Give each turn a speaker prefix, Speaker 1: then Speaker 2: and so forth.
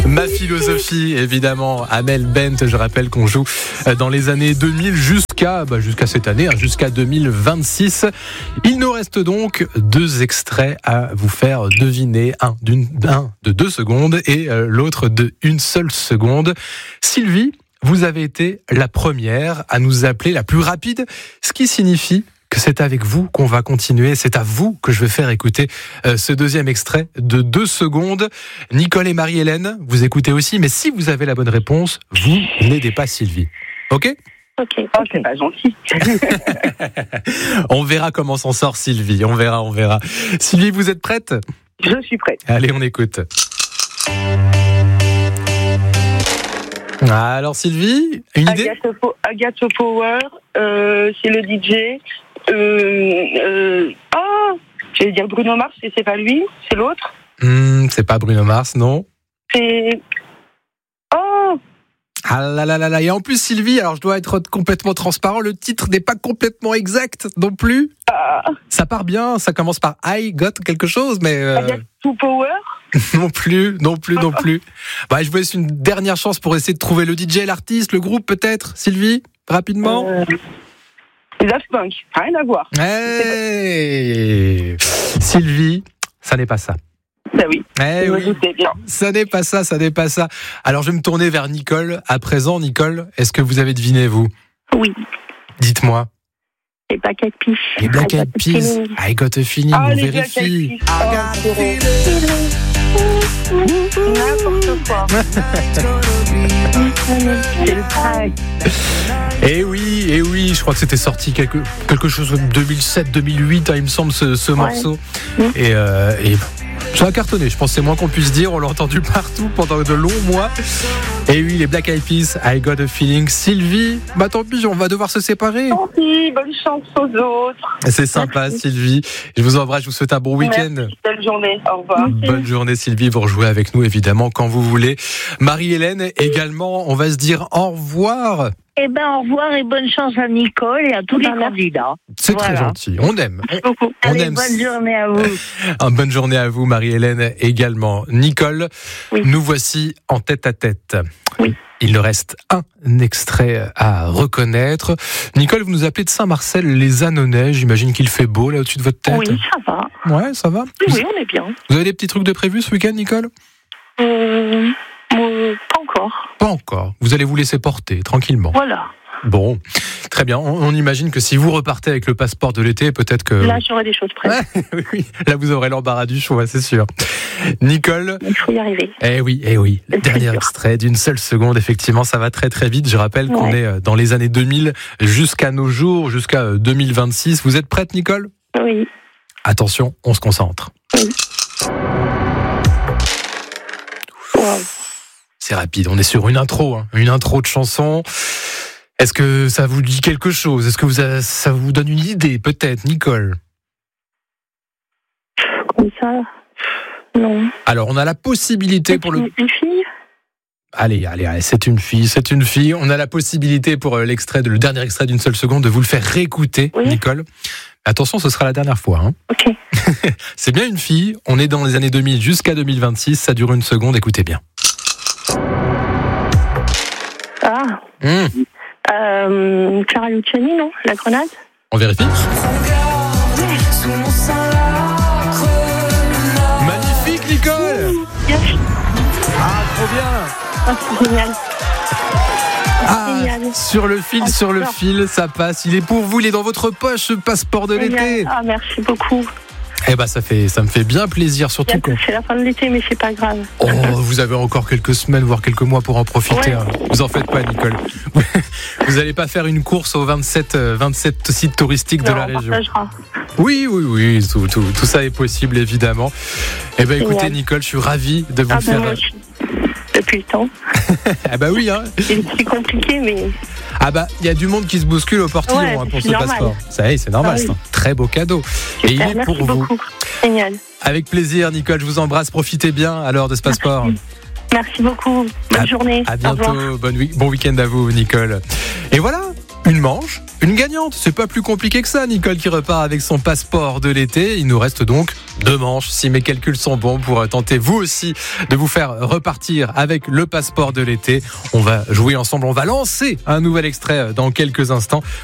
Speaker 1: Ma philosophie, évidemment, Amel Bent, je rappelle qu'on joue dans les années 2000 jusqu'à cette année, jusqu'à 2026. Il nous reste donc 2 extraits à vous faire deviner, un de 2 secondes et l'autre de 1 seule seconde. Sylvie, vous avez été la première à nous appeler, la plus rapide, ce qui signifie que c'est avec vous qu'on va continuer. C'est à vous que je vais faire écouter ce 2e extrait de 2 secondes. Nicole et Marie-Hélène, vous écoutez aussi, mais si vous avez la bonne réponse, vous n'aidez pas Sylvie. Ok ?
Speaker 2: Ok. Oh, c'est pas gentil.
Speaker 1: On verra comment s'en sort Sylvie. On verra. Sylvie, vous êtes prête ?
Speaker 2: Je suis prête.
Speaker 1: Allez, on écoute. Alors Sylvie, une idée ?
Speaker 2: Agathe Power, c'est le DJ. J'allais dire Bruno Mars, et c'est pas lui, c'est l'autre.
Speaker 1: C'est pas Bruno Mars, non.
Speaker 2: C'est...
Speaker 1: Ah là là là là. Et en plus Sylvie, alors je dois être complètement transparent, le titre n'est pas complètement exact non plus. Ça part bien, ça commence par I got quelque chose, mais...
Speaker 2: Agathe Power
Speaker 1: Non plus. Je vous laisse une dernière chance pour essayer de trouver le DJ, l'artiste, le groupe peut-être. Sylvie, rapidement.
Speaker 2: Daft Punk, rien à voir.
Speaker 1: Hey Sylvie, ça n'est pas ça.
Speaker 2: Bah oui,
Speaker 1: oui.
Speaker 2: Bien.
Speaker 1: Ça n'est pas ça. Alors je vais me tourner vers Nicole. À présent, Nicole, est-ce que vous avez deviné, vous ?
Speaker 2: Oui.
Speaker 1: Dites-moi.
Speaker 2: Les Black Eyed Peas.
Speaker 1: Les Black Eyed Peas. I got a feeling, on vérifie.
Speaker 2: N'importe quoi. C'est le track.
Speaker 1: Eh oui, je crois que c'était sorti quelque chose comme 2007-2008, il me semble, ce morceau. Et ça a cartonné, je pense que c'est moins qu'on puisse dire, on l'a entendu partout pendant de longs mois. Et oui, les Black Eyed Peas, I got a feeling. Sylvie, tant pis, on va devoir se séparer.
Speaker 2: Tant pis, bonne chance aux autres.
Speaker 1: C'est sympa. Merci. Sylvie. Je vous embrasse, je vous souhaite un bon week-end.
Speaker 2: Merci, belle journée, au revoir.
Speaker 1: Bonne journée Sylvie, vous rejouez avec nous évidemment quand vous voulez. Marie-Hélène également, on va se dire au revoir.
Speaker 3: Au revoir et bonne chance à Nicole et à tous les candidats.
Speaker 1: C'est très gentil, on aime.
Speaker 3: Allez, bonne journée à vous.
Speaker 1: Bonne journée à vous Marie-Hélène également. Nicole, Nous voici en tête à tête.
Speaker 3: Oui.
Speaker 1: Il nous reste un extrait à reconnaître. Nicole, vous nous appelez de Saint-Marcel, les Annonais. J'imagine qu'il fait beau là au-dessus de votre tête.
Speaker 3: Oui, ça va.
Speaker 1: Ouais, ça va.
Speaker 3: Oui, on est bien.
Speaker 1: Vous avez des petits trucs de prévu ce week-end, Nicole ?
Speaker 3: Pas encore.
Speaker 1: Pas encore. Vous allez vous laisser porter tranquillement.
Speaker 3: Voilà.
Speaker 1: Bon, très bien. On imagine que si vous repartez avec le passeport de l'été, peut-être que...
Speaker 3: Là, j'aurai des choses prêtes.
Speaker 1: Oui, là, vous aurez l'embarras du choix, c'est sûr. Nicole.
Speaker 3: Il faut y arriver.
Speaker 1: Eh oui. Le dernier extrait d'1 seule seconde. Effectivement, ça va très très vite. Je rappelle qu'on est dans les années 2000 jusqu'à nos jours, jusqu'à 2026. Vous êtes prête, Nicole ?
Speaker 3: Oui.
Speaker 1: Attention, on se concentre.
Speaker 3: Oui. Wow.
Speaker 1: C'est rapide. On est sur une intro de chanson. Est-ce que ça vous dit quelque chose ? Est-ce que ça vous donne une idée, peut-être, Nicole ?
Speaker 3: Comme ça, non.
Speaker 1: Alors, on a la possibilité pour
Speaker 3: une fille ?
Speaker 1: Allez, c'est une fille. On a la possibilité pour le dernier extrait d'1 seule seconde de vous le faire réécouter, Nicole. Attention, ce sera la dernière fois.
Speaker 3: Ok.
Speaker 1: C'est bien une fille. On est dans les années 2000 jusqu'à 2026. Ça dure 1 seconde. Écoutez bien.
Speaker 3: Clara Luciani, non ? La grenade ?
Speaker 1: On vérifie ? Magnifique, Nicole ! Ah, trop bien !
Speaker 3: C'est génial.
Speaker 1: Génial. Sur le fil, ça passe. Il est pour vous, il est dans votre poche, ce passeport de l'été.
Speaker 3: Ah, merci beaucoup.
Speaker 1: Ça me fait bien plaisir, surtout que...
Speaker 3: C'est la fin de l'été, mais c'est pas grave.
Speaker 1: Oh, vous avez encore quelques semaines, voire quelques mois pour en profiter. Vous en faites pas, Nicole. Vous n'allez pas faire une course aux 27 sites touristiques de la région. Oui, tout ça est possible, évidemment. Écoutez, Nicole, je suis ravi de vous faire...
Speaker 3: Depuis le temps.
Speaker 1: Oui,
Speaker 3: C'est compliqué, mais...
Speaker 1: il y a du monde qui se bouscule au portillon pour ce passeport. Ça y est, c'est normal, c'est un très beau cadeau.
Speaker 3: Super,
Speaker 1: et il est pour vous.
Speaker 3: Beaucoup. Génial.
Speaker 1: Avec plaisir, Nicole, je vous embrasse. Profitez bien alors de ce passeport.
Speaker 3: Merci beaucoup. Bonne journée.
Speaker 1: À bientôt. Bon week-end à vous, Nicole. Et voilà, une manche une gagnante. C'est pas plus compliqué que ça. Nicole qui repart avec son passeport de l'été. Il nous reste donc 2 manches, si mes calculs sont bons, pour tenter vous aussi de vous faire repartir avec le passeport de l'été. On va jouer ensemble, on va lancer un nouvel extrait dans quelques instants.